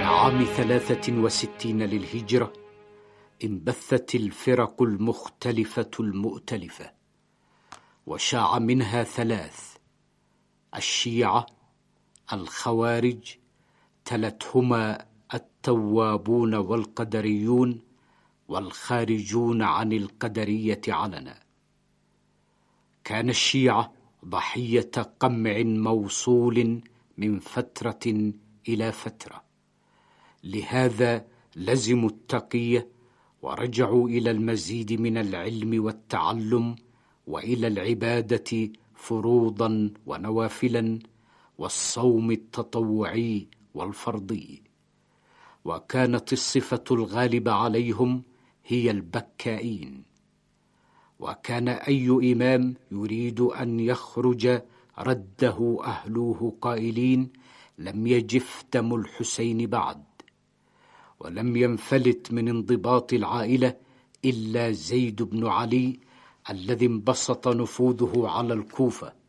عام 63 للهجرة انبثت الفرق المختلفة المؤتلفة، وشاع منها 3: الشيعة، الخوارج، تلتهما التوابون والقدريون، والخارجون عن القدرية علنا. كان الشيعة ضحية قمع موصول من فترة إلى فترة، لهذا لزموا التقية ورجعوا إلى المزيد من العلم والتعلم، وإلى العبادة فروضا ونوافلا، والصوم التطوعي والفرضي. وكانت الصفة الغالبة عليهم هي البكائين. وكان أي إمام يريد أن يخرج رده أهلوه قائلين: لم يجف دم الحسين بعد. ولم ينفلت من انضباط العائلة إلا زيد بن علي الذي انبسط نفوذه على الكوفة،